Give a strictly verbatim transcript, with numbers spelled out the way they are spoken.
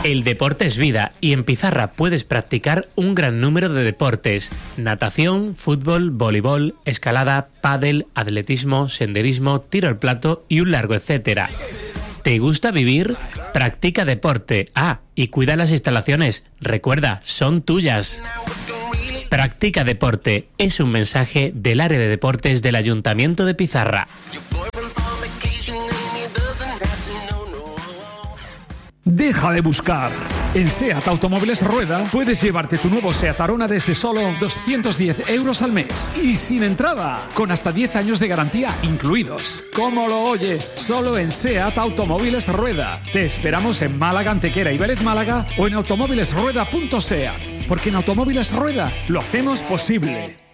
El deporte es vida y en Pizarra puedes practicar un gran número de deportes: natación, fútbol, voleibol, escalada, pádel, atletismo, senderismo, tiro al plato y un largo etcétera. ¿Te gusta vivir? Practica deporte. Ah, y cuida las instalaciones. Recuerda, son tuyas. Practica deporte. Es un mensaje del área de deportes del Ayuntamiento de Pizarra. Deja de buscar. En SEAT Automóviles Rueda puedes llevarte tu nuevo SEAT Arona desde solo doscientos diez euros al mes y sin entrada, con hasta diez años de garantía incluidos. ¿Cómo lo oyes? Solo en SEAT Automóviles Rueda. Te esperamos en Málaga, Antequera y Vélez Málaga o en automóviles rueda punto seat, porque en Automóviles Rueda lo hacemos posible.